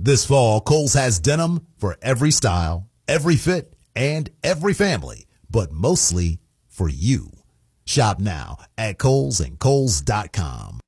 This fall, Kohl's has denim for every style, every fit, and every family, but mostly for you. Shop now at Kohl's and Kohl's.com.